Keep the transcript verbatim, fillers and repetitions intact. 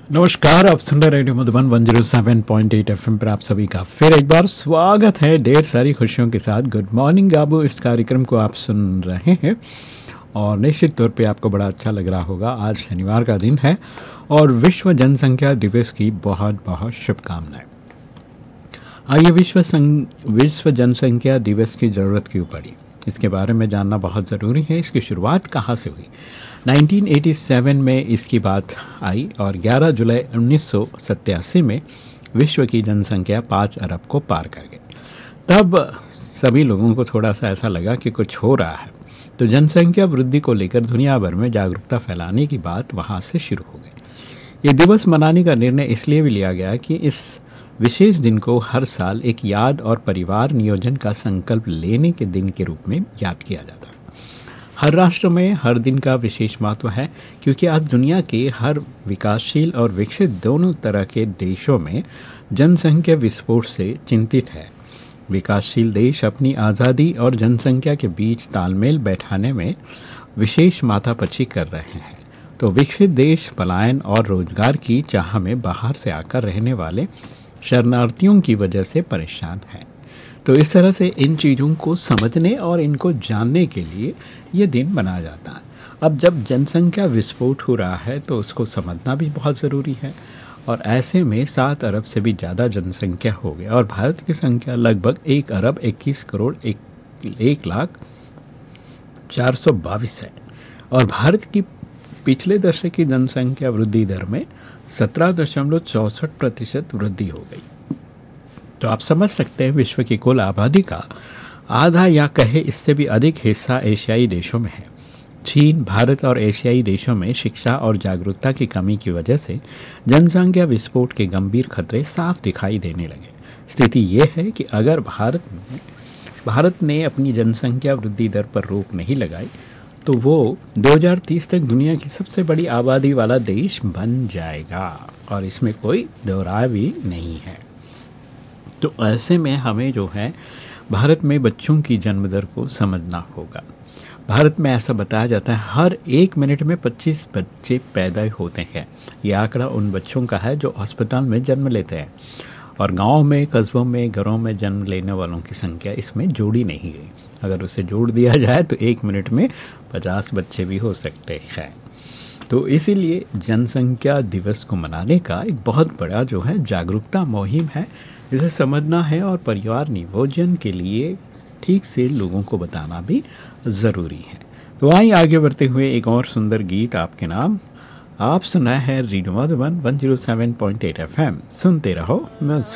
नमस्कार, आप सुन रहे रेडियो मधुबन एक सौ सात पॉइंट आठ एफएम पर आप सभी का फिर एक बार स्वागत है ढेर सारी खुशियों के साथ। गुड मॉर्निंग गाबू, इस कार्यक्रम को आप सुन रहे हैं और निश्चित तौर पे आपको बड़ा अच्छा लग रहा होगा। आज शनिवार का दिन है और विश्व जनसंख्या दिवस की बहुत बहुत शुभकामनाएं। आइए विश्व संग, विश्व जनसंख्या दिवस की ज़रूरत क्यों पड़ी, इसके बारे में जानना बहुत ज़रूरी है। इसकी शुरुआत कहाँ से हुई? उन्नीस सौ सत्तासी में इसकी बात आई और ग्यारह जुलाई उन्नीस सौ सत्तासी में विश्व की जनसंख्या पाँच अरब को पार कर गई। तब सभी लोगों को थोड़ा सा ऐसा लगा कि कुछ हो रहा है, तो जनसंख्या वृद्धि को लेकर दुनिया भर में जागरूकता फैलाने की बात वहाँ से शुरू हो गई। ये दिवस मनाने का निर्णय इसलिए भी लिया गया कि इस विशेष दिन को हर साल एक याद और परिवार नियोजन का संकल्प लेने के दिन के रूप में याद किया जाता है। हर राष्ट्र में हर दिन का विशेष महत्व है, क्योंकि आज दुनिया के हर विकासशील और विकसित दोनों तरह के देशों में जनसंख्या विस्फोट से चिंतित है। विकासशील देश अपनी आज़ादी और जनसंख्या के बीच तालमेल बैठाने में विशेष माथापच्ची कर रहे हैं, तो विकसित देश पलायन और रोजगार की चाह में बाहर से आकर रहने वाले शरणार्थियों की वजह से परेशान हैं। तो इस तरह से इन चीज़ों को समझने और इनको जानने के लिए ये दिन मनाया जाता है। अब जब जनसंख्या विस्फोट हो रहा है तो उसको समझना भी बहुत ज़रूरी है, और ऐसे में सात अरब से भी ज़्यादा जनसंख्या हो गई और भारत की संख्या लगभग एक अरब इक्कीस करोड़ एक, एक लाख चार सौ बाईस है। और भारत की पिछले दशक की जनसंख्या वृद्धि दर में सत्रह दशमलव चौंसठ प्रतिशत वृद्धि हो गई। तो आप समझ सकते हैं विश्व की कुल आबादी का आधा या कहे इससे भी अधिक हिस्सा एशियाई देशों में है। चीन, भारत और एशियाई देशों में शिक्षा और जागरूकता की कमी की वजह से जनसंख्या विस्फोट के गंभीर खतरे साफ दिखाई देने लगे। स्थिति ये है कि अगर भारत में भारत ने अपनी जनसंख्या वृद्धि दर पर रोक नहीं लगाई तो वो दो हज़ार तीस तक दुनिया की सबसे बड़ी आबादी वाला देश बन जाएगा, और इसमें कोई दो राय भी नहीं है। तो ऐसे में हमें जो है भारत में बच्चों की जन्म दर को समझना होगा। भारत में ऐसा बताया जाता है हर एक मिनट में पच्चीस बच्चे पैदा होते हैं। ये आंकड़ा उन बच्चों का है जो अस्पताल में जन्म लेते हैं, और गांव में, कस्बों में, घरों में जन्म लेने वालों की संख्या इसमें जोड़ी नहीं गई। अगर उसे जोड़ दिया जाए तो एक मिनट में पचास बच्चे भी हो सकते हैं। तो इसीलिए जनसंख्या दिवस को मनाने का एक बहुत बड़ा जो है जागरूकता मुहिम है। इसे समझना है और परिवार नियोजन के लिए ठीक से लोगों को बताना भी ज़रूरी है। तो आइए आगे बढ़ते हुए एक और सुंदर गीत आपके नाम। आप सुना है रेडियो मधुबन एक सौ सात पॉइंट आठ एफएम, सुनते रहो, मुस्कुराते